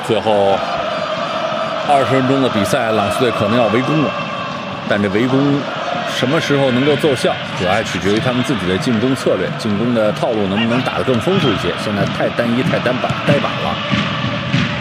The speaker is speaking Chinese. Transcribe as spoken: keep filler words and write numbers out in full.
最后二十分钟的比赛，朗斯队可能要围攻了，但这围攻什么时候能够奏效，主要还取决于他们自己的进攻策略、进攻的套路能不能打得更丰富一些。现在太单一、太单板、呆板了。